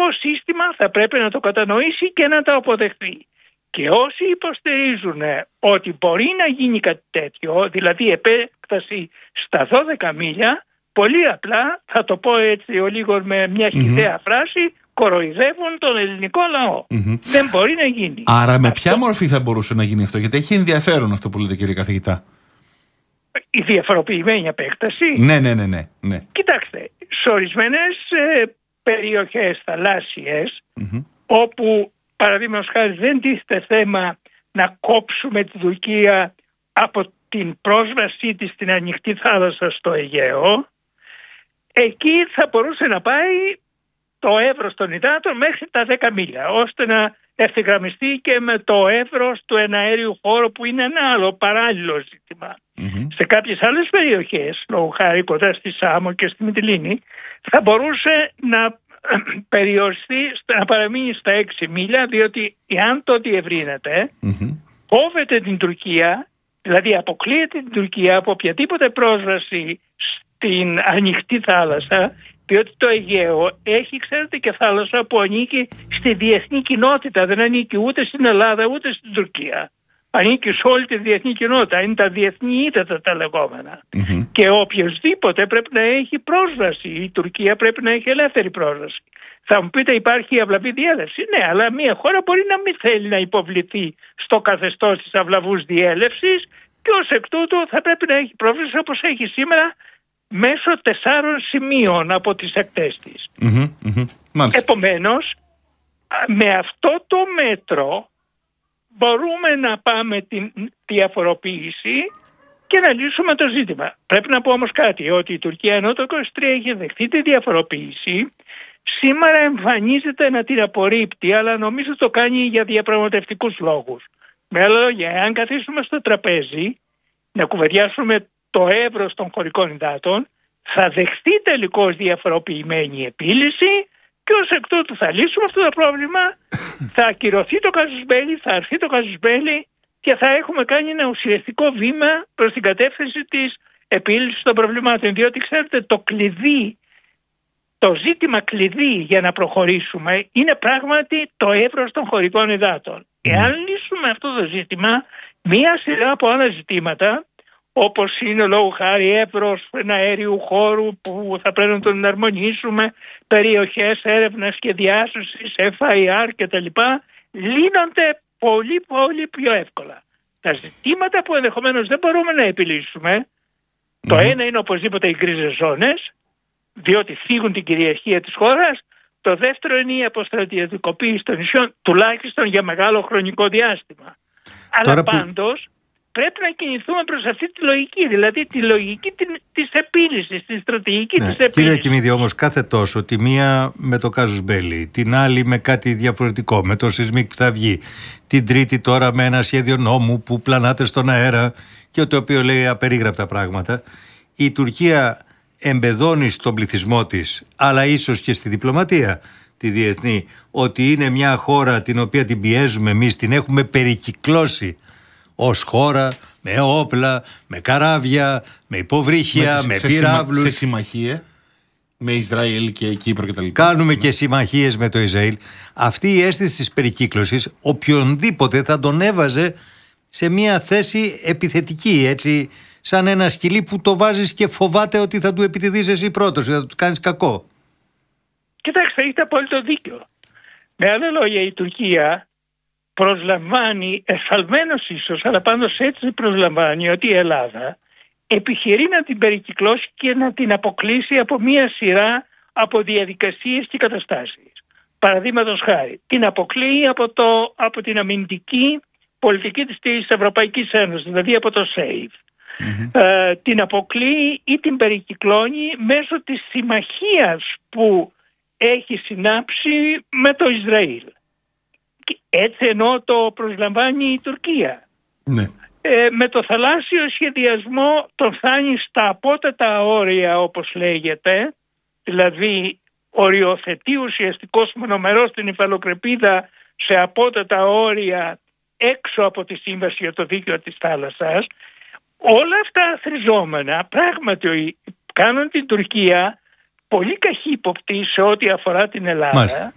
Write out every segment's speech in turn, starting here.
διπλωματικό σύστημα θα πρέπει να το κατανοήσει και να το αποδεχθεί. Και όσοι υποστηρίζουν ότι μπορεί να γίνει κάτι τέτοιο, δηλαδή επέκταση στα 12 μίλια, πολύ απλά, θα το πω έτσι ο λίγο με μια χυδαία φράση, κοροϊδεύουν τον ελληνικό λαό. Δεν μπορεί να γίνει. Άρα με ποια μορφή θα μπορούσε να γίνει αυτό? Γιατί έχει ενδιαφέρον αυτό που λέτε, κύριε καθηγητά. Η διαφοροποιημένη επέκταση. Ναι. Κοιτάξτε, σε ορισμένες περιοχές θαλάσσιες, όπου παραδείγματος χάρη δεν τίθεται θέμα να κόψουμε τη Τουρκία από την πρόσβασή της στην ανοιχτή θάλασσα στο Αιγαίο, εκεί θα μπορούσε να πάει το εύρος των υδάτων μέχρι τα 10 μίλια, ώστε να ευθυγραμμιστεί και με το εύρος του εναέριου χώρου, που είναι ένα άλλο παράλληλο ζήτημα. Σε κάποιες άλλες περιοχές, λόγω χάρη κοντά στη Σάμο και στη Μυτιλήνη, θα μπορούσε να περιοριστεί, να παραμείνει στα 6 μίλια, διότι εάν το διευρύνεται, κόβεται την Τουρκία, δηλαδή αποκλείεται την Τουρκία από οποιαδήποτε πρόσβαση στην ανοιχτή θάλασσα, διότι το Αιγαίο έχει, ξέρετε, και θάλασσα που ανήκει στη διεθνή κοινότητα, δεν ανήκει ούτε στην Ελλάδα ούτε στην Τουρκία. Ανήκει σε όλη τη διεθνή κοινότητα, είναι τα διεθνή ύδατα τα λεγόμενα. Και οποιοσδήποτε πρέπει να έχει πρόσβαση, η Τουρκία πρέπει να έχει ελεύθερη πρόσβαση. Θα μου πείτε, υπάρχει αυλαβή διέλευση? Ναι, αλλά μια χώρα μπορεί να μην θέλει να υποβληθεί στο καθεστώς της αυλαβούς διέλευσης και ως εκ τούτου θα πρέπει να έχει πρόσβαση όπως έχει σήμερα, μέσω 4 σημείων από τις ακτές της. Επομένως, με αυτό το μέτρο μπορούμε να πάμε την διαφοροποίηση και να λύσουμε το ζήτημα. Πρέπει να πω όμως κάτι, ότι η Τουρκία ενώ το 23 έχει δεχτεί τη διαφοροποίηση, σήμερα εμφανίζεται να την απορρίπτει, αλλά νομίζω το κάνει για διαπραγματευτικούς λόγους. Με άλλα λόγια, εάν καθίσουμε στο τραπέζι να κουβεντιάσουμε το εύρος των χωρικών υδάτων, θα δεχτεί τελικώς διαφοροποιημένη επίλυση και ως εκ τούτου θα λύσουμε αυτό το πρόβλημα, θα ακυρωθεί το casus belli, θα αρθεί το casus belli και θα έχουμε κάνει ένα ουσιαστικό βήμα προς την κατεύθυνση της επίλυσης των προβλημάτων. Διότι ξέρετε, το ζήτημα κλειδί για να προχωρήσουμε είναι πράγματι το εύρος των χωρικών υδάτων. Εάν λύσουμε αυτό το ζήτημα, μία σειρά από άλλα ζητήματα, όπως είναι λόγω χάρη εύρος εναέριου χώρου που θα πρέπει να τον εναρμονίσουμε, περιοχές έρευνας και διάσωσης, FIR κτλ., λύνονται πολύ πιο εύκολα. Τα ζητήματα που ενδεχομένως δεν μπορούμε να επιλύσουμε, το ένα είναι οπωσδήποτε οι γκρίζες ζώνες, διότι φύγουν την κυριαρχία της χώρας. Το δεύτερο είναι η αποστρατιωτικοποίηση των νησιών, τουλάχιστον για μεγάλο χρονικό διάστημα. Αλλά πάντως πρέπει να κινηθούμε προς αυτή τη λογική, δηλαδή τη λογική της επίλυσης, τη στρατηγική της επίλυσης. Κύριε Κιμίδη, όμως κάθε τόσο, τη μία με το casus belli, την άλλη με κάτι διαφορετικό, με το σεισμίκ που θα βγει, την τρίτη τώρα με ένα σχέδιο νόμου που πλανάται στον αέρα και το οποίο λέει απερίγραπτα πράγματα, η Τουρκία εμπεδώνει στον πληθυσμό της, αλλά ίσως και στη διπλωματία τη διεθνή, ότι είναι μια χώρα την οποία την πιέζουμε εμείς, την έχουμε περικυκλώσει ως χώρα, με όπλα, με καράβια, με υποβρύχια, με πυράβλους. Σε συμμαχία με Ισραήλ και Κύπρο κτλ. Κάνουμε και συμμαχίες με το Ισραήλ. Αυτή η αίσθηση της περικύκλωσης οποιονδήποτε θα τον έβαζε σε μια θέση επιθετική, έτσι, σαν ένα σκυλί που το βάζεις και φοβάται ότι θα του επιτεθείς εσύ πρώτος, θα του κάνεις κακό. Κοιτάξτε, έχετε απόλυτο δίκιο. Με άλλα λόγια, η Τουρκία προσλαμβάνει, εσφαλμένος ίσως, αλλά πάντως έτσι προσλαμβάνει ότι η Ελλάδα επιχειρεί να την περικυκλώσει και να την αποκλείσει από μία σειρά από διαδικασίες και καταστάσεις. Παραδείγματος χάρη, την αποκλείει από την αμυντική πολιτική της Ευρωπαϊκής Ένωσης, δηλαδή από το SAFE. Την αποκλείει ή την περικυκλώνει μέσω της συμμαχίας που έχει συνάψει με το Ισραήλ. Έτσι ενώ το προσλαμβάνει η Τουρκία. Ναι. Με το θαλάσσιο σχεδιασμό τον φτάνει στα απότατα όρια, όπως λέγεται, δηλαδή οριοθετεί ουσιαστικός μονομερός την υφαλοκρηπίδα σε απότατα όρια έξω από τη Σύμβαση για το Δίκαιο της Θάλασσας. Όλα αυτά θριζόμενα πράγματι κάνουν την Τουρκία πολύ καχύποπτη σε ό,τι αφορά την Ελλάδα. Μάλιστα.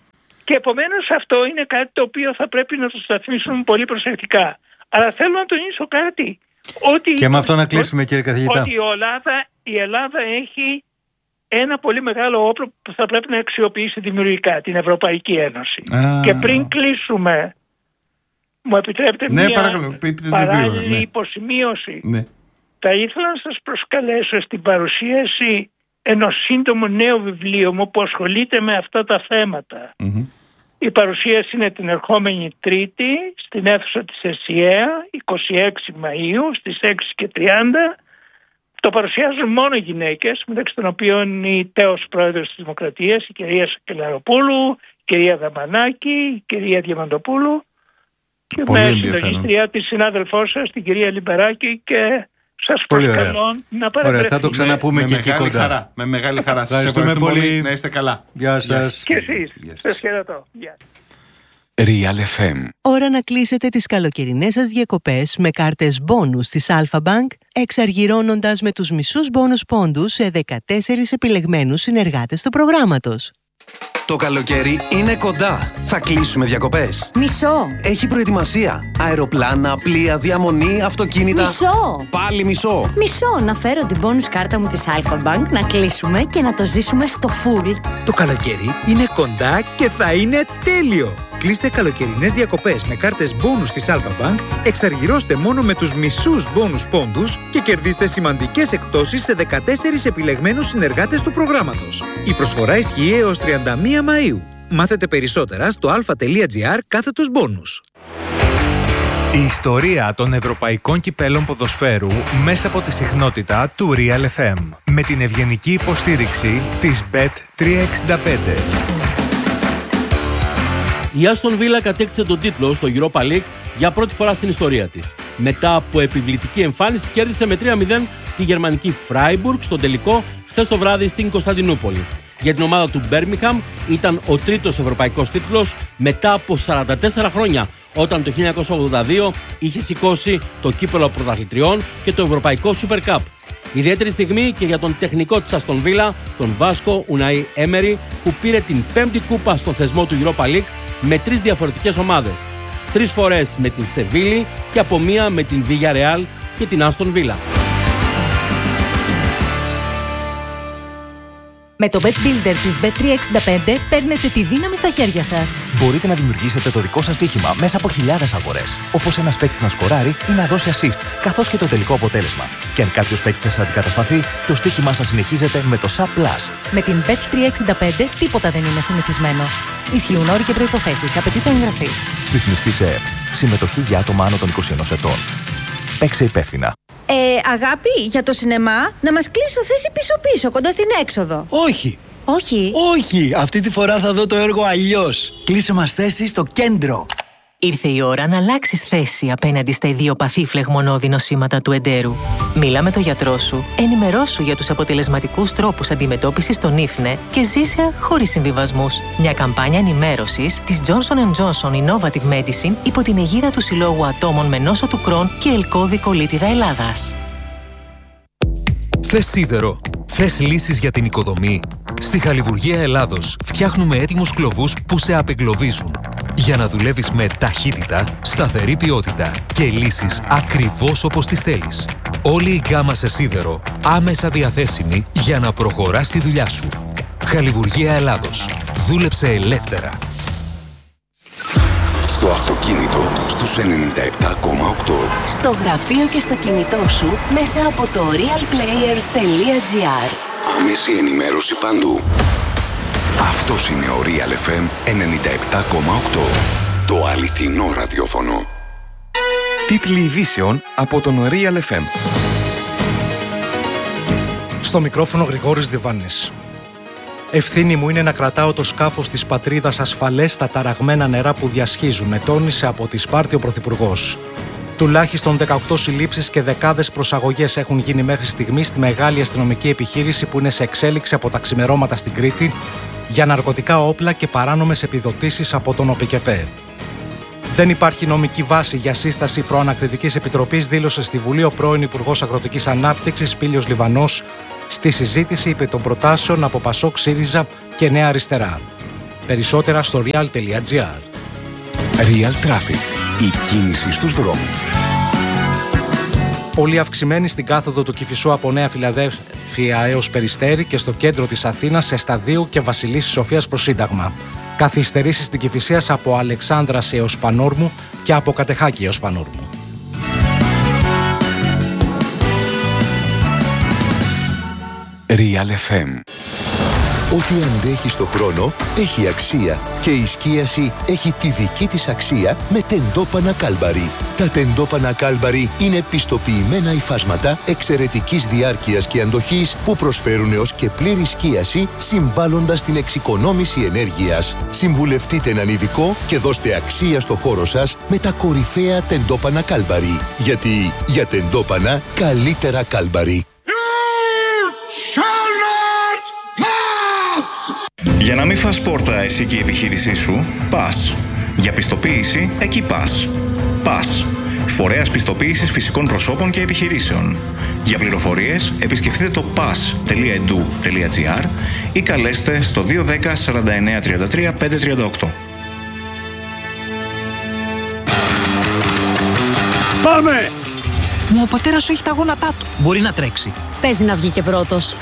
Και επομένως αυτό είναι κάτι το οποίο θα πρέπει να το σταθμίσουμε πολύ προσεκτικά. Αλλά θέλω να τονίσω κάτι. Ότι, και με αυτό να κλείσουμε, κύριε καθηγητά. Ότι η Ελλάδα έχει ένα πολύ μεγάλο όπλο που θα πρέπει να αξιοποιήσει δημιουργικά, την Ευρωπαϊκή Ένωση. Και πριν κλείσουμε, μου επιτρέπετε μια παράλληλη υποσημείωση. Ναι. Θα ήθελα να σας προσκαλέσω στην παρουσίαση ενός σύντομου νέου βιβλίου μου που ασχολείται με αυτά τα θέματα. Η παρουσίαση είναι την ερχόμενη Τρίτη στην αίθουσα της ΕΣΥΑ, 26 Μαΐου στις 6:30. Το παρουσιάζουν μόνο γυναίκες, μεταξύ των οποίων η τέος πρόεδρος της Δημοκρατίας, η κυρία Σακελαροπούλου, η κυρία Δαμανάκη, η κυρία Διαμαντοπούλου και με συλλογιστριά τη συνάδελφός σας, την κυρία Λιμπεράκη, και σας προσκαλώ να παρευρεθείτε. Ωραία, θα το ξαναπούμε και εκεί κοντά. Με μεγάλη χαρά. Σας ευχαριστούμε πολύ. Να είστε καλά. Γεια σας. Και εσείς. Σας χαιρετώ. Γεια. Real FM. Ώρα να κλείσετε τις καλοκαιρινές σας διακοπές με κάρτες μπόνους της Alpha Bank, εξαργυρώνοντας με τους μισούς μπόνους πόντους σε 14 επιλεγμένους συνεργάτες του προγράμματος. Το καλοκαίρι είναι κοντά. Θα κλείσουμε διακοπές. Μισό. Έχει προετοιμασία. Αεροπλάνα, πλοία, διαμονή, αυτοκίνητα. Μισό. Πάλι μισό. Μισό. Να φέρω την bonus κάρτα μου της Alpha Bank, να κλείσουμε και να το ζήσουμε στο full. Το καλοκαίρι είναι κοντά και θα είναι τέλειο. Κλείστε καλοκαιρινές διακοπές με κάρτες μπόνους της Alpha Bank, εξαργυρώστε μόνο με τους μισούς μπόνους πόντους και κερδίστε σημαντικές εκπτώσεις σε 14 επιλεγμένους συνεργάτες του προγράμματος. Η προσφορά ισχύει έως 31 Μαΐου. Μάθετε περισσότερα στο alpha.gr/bonus. Η ιστορία των ευρωπαϊκών κυπέλων ποδοσφαίρου μέσα από τη συχνότητα του Real FM. Με την ευγενική υποστήριξη της Bet365. Η Aston Villa κατέκτησε τον τίτλο στο Europa League για πρώτη φορά στην ιστορία της. Μετά από επιβλητική εμφάνιση κέρδισε με 3-0 τη γερμανική Freiburg στον τελικό χθες το βράδυ στην Κωνσταντινούπολη. Για την ομάδα του Birmingham ήταν ο τρίτος ευρωπαϊκός τίτλος μετά από 44 χρόνια, όταν το 1982 είχε σηκώσει το κύπελλο πρωταθλητριών και το ευρωπαϊκό Super Cup. Ιδιαίτερη στιγμή και για τον τεχνικό της Aston Villa, τον Βάσκο Ουνάι Έμερι, που πήρε την 5η κούπα στο θεσμό του Europa League με 3 διαφορετικές ομάδες. 3 φορές με την Σεβίλη και από μία με την Villarreal και την Aston Villa. Με το Bet Builder της Bet365 παίρνετε τη δύναμη στα χέρια σας. Μπορείτε να δημιουργήσετε το δικό σας στοίχημα μέσα από χιλιάδες αγορές. Όπως ένας παίκτης να σκοράρει ή να δώσει assist, καθώς και το τελικό αποτέλεσμα. Και αν κάποιος παίκτης σας αντικατασταθεί, το στοίχημά σας συνεχίζεται με το SAP Plus. Με την Bet365 τίποτα δεν είναι συνηθισμένο. Ισχύουν όροι και προϋποθέσεις. Απαιτείται εγγραφή. Ρυθμιστή σε ΕΕΠ. Συμμετοχή για άτομα άνω των 21 ετών. Παίξε υπεύθυνα. Αγάπη, για το σινεμά, να μας κλείσω θέση πίσω-πίσω, κοντά στην έξοδο. Όχι. Όχι. Όχι, αυτή τη φορά θα δω το έργο αλλιώς. Κλείσε μας θέση στο κέντρο. Ήρθε η ώρα να αλλάξεις θέση απέναντι στα ιδιοπαθή φλεγμονώδη νοσήματα του εντέρου. Μίλα με τον γιατρό σου, ενημερώσου για τους αποτελεσματικούς τρόπους αντιμετώπισης των ίφνε και ζήσε χωρίς συμβιβασμούς. Μια καμπάνια ενημέρωσης της Johnson & Johnson Innovative Medicine υπό την αιγίδα του Συλλόγου Ατόμων με νόσο του Κρόν και Ελκώδη Κολίτιδα Ελλάδας. Θες σίδερο? Θες λύσεις για την οικοδομή? Στη Χαλιβουργία Ελλάδος φτιάχνουμε έτοιμους κλωβούς που σε απεγκλωβίζουν. Για να δουλεύεις με ταχύτητα, σταθερή ποιότητα και λύσεις ακριβώς όπως τις θέλεις. Όλη η γκάμα σε σίδερο άμεσα διαθέσιμη για να προχωράς τη δουλειά σου. Χαλιβουργία Ελλάδος. Δούλεψε ελεύθερα. Στο αυτοκίνητο στους 97,8. Στο γραφείο και στο κινητό σου μέσα από το realplayer.gr. Άμεση ενημέρωση παντού. Αυτός είναι ο Real FM 97,8. Το αληθινό ραδιόφωνο. Τίτλοι ειδήσεων από τον Real FM. Στο μικρόφωνο Γρηγόρης Διβάνης. Ευθύνη μου είναι να κρατάω το σκάφος της πατρίδας ασφαλές στα ταραγμένα νερά που διασχίζουν, ετώνησε από τη Σπάρτη ο Πρωθυπουργός. Τουλάχιστον 18 συλλήψεις και δεκάδες προσαγωγές έχουν γίνει μέχρι στιγμή στη μεγάλη αστυνομική επιχείρηση που είναι σε εξέλιξη από τα ξημερώματα στην Κρήτη για ναρκωτικά όπλα και παράνομες επιδοτήσεις από τον ΟΠΚΕΠΕ. Δεν υπάρχει νομική βάση για σύσταση προανακριτικής επιτροπής, δήλωσε στη Βουλή ο πρώην Υπουργός Αγροτικής Ανάπτυξης Πήλιος Λιβανός στη συζήτηση επί των προτάσεων από Πασόκ, ΣΥΡΙΖΑ και Νέα Αριστερά. Περισσότερα στο real.gr. Real Traffic. Η κίνηση στους δρόμους. Πολύ αυξημένη στην κάθοδο του Κηφισού από Νέα Φιλαδέλφια έως Περιστέρι και στο κέντρο της Αθήνας σε Σταδίου και Βασιλίσσης Σοφίας προς Σύνταγμα. Καθυστερήσεις στην Κηφισίας από Αλεξάνδρας έως Πανόρμου και από Κατεχάκη έως Πανόρμου. Real FM. Ό,τι αντέχει στο χρόνο έχει αξία και η σκίαση έχει τη δική της αξία με τεντόπανα Κάλμπαρι. Τα τεντόπανα Κάλμπαρι είναι πιστοποιημένα υφάσματα εξαιρετικής διάρκειας και αντοχής που προσφέρουν έως και πλήρη σκίαση συμβάλλοντας στην εξοικονόμηση ενέργειας. Συμβουλευτείτε έναν ειδικό και δώστε αξία στο χώρο σας με τα κορυφαία τεντόπανα Κάλμπαρι. Γιατί για τεντόπανα καλύτερα Κάλμπαρι. Για να μην φας πόρτα εσύ και η επιχείρησή σου, πας. Για πιστοποίηση, εκεί πας. Πας. Φορέας πιστοποίησης φυσικών προσώπων και επιχειρήσεων. Για πληροφορίες, επισκεφτείτε το pas.edu.gr ή καλέστε στο 210 49 33 538. Πάμε! Μα ο πατέρας σου έχει τα γόνατά του. Μπορεί να τρέξει. Παίζει να βγει και πρώτος.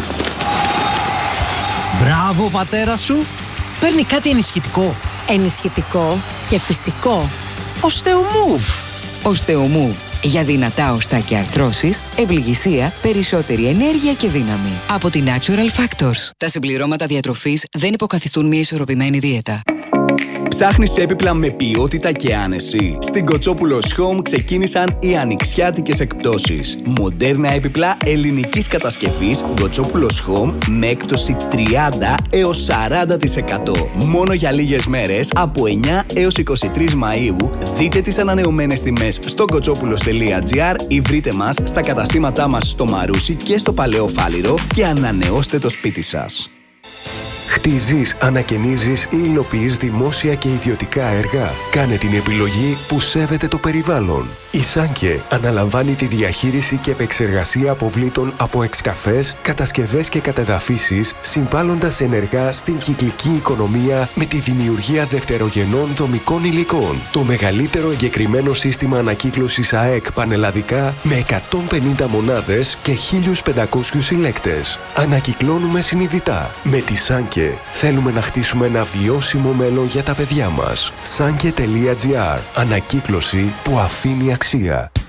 Μπράβο, πατέρα σου. Παίρνει κάτι ενισχυτικό. Ενισχυτικό και φυσικό. Osteomove. Osteomove. Για δυνατά οστά και αρθρώσεις, ευληγησία, περισσότερη ενέργεια και δύναμη. Από τη Natural Factors. Τα συμπληρώματα διατροφής δεν υποκαθιστούν μια ισορροπημένη δίαιτα. Ψάχνεις έπιπλα με ποιότητα και άνεση? Στην Κοτσόπουλος Home ξεκίνησαν οι ανοιξιάτικες εκπτώσεις. Μοντέρνα έπιπλα ελληνικής κατασκευής Κοτσόπουλος Home με έκπτωση 30 έως 40%. Μόνο για λίγες μέρες από 9 έως 23 Μαΐου. Δείτε τις ανανεωμένες τιμές στο κοτσόπουλος.gr ή βρείτε μας στα καταστήματά μας στο Μαρούσι και στο Παλαιό Φάληρο και ανανεώστε το σπίτι σας. Χτίζεις, ανακαινίζεις ή υλοποιείς δημόσια και ιδιωτικά έργα. Κάνε την επιλογή που σέβεται το περιβάλλον. Η Σάνκε αναλαμβάνει τη διαχείριση και επεξεργασία αποβλήτων από εξκαφές, κατασκευές και κατεδαφίσεις, συμβάλλοντας ενεργά στην κυκλική οικονομία με τη δημιουργία δευτερογενών δομικών υλικών. Το μεγαλύτερο εγκεκριμένο σύστημα ανακύκλωσης ΑΕΚ πανελλαδικά με 150 μονάδες και 1.500 συλλέκτες. Ανακυκλώνουμε συνειδητά. Με τη Σάνκε θέλουμε να χτίσουμε ένα βιώσιμο μέλλον για τα παιδιά μας. Sanke.gr. Ανακύκλωση που αφήνει αξία.